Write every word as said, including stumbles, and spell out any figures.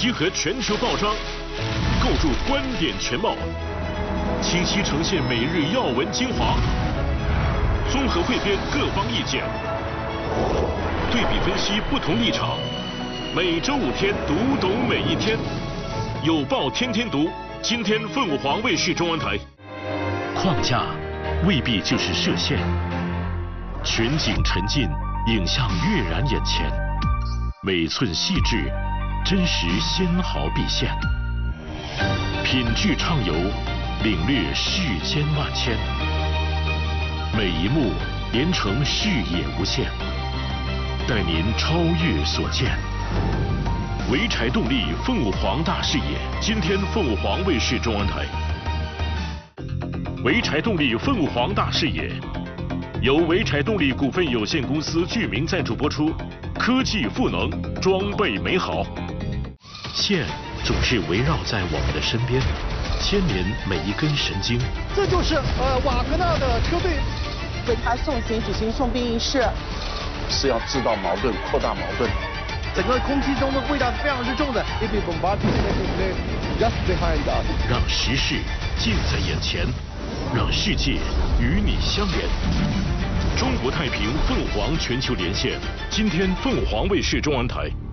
集合全球报章，构筑观点全貌，清晰呈现每日要闻精华，综合汇编各方意见，对比分析不同立场。每周五天，读懂每一天。有报天天读，今天凤凰卫视中文台。框架未必就是设限，全景沉浸，影像跃然眼前，每寸细致，真实纤毫毕现。品质畅游，领略世间万千，每一幕连成视野无限，带您超越所见。潍柴动力凤凰大视野，今天凤凰卫视中文台。潍柴动力凤凰大视野，由潍柴动力股份有限公司剧名赞助播出。科技赋能，装备美好。线总是围绕在我们的身边，牵连每一根神经。 这就是呃瓦格纳的车队为他送行举行送殡仪式， 是要制造矛盾，扩大矛盾。 整个空气中的味道是非常之重的。 让时事近在眼前，让世界与你相连。中国太平凤凰全球连线，今天凤凰卫视中文台。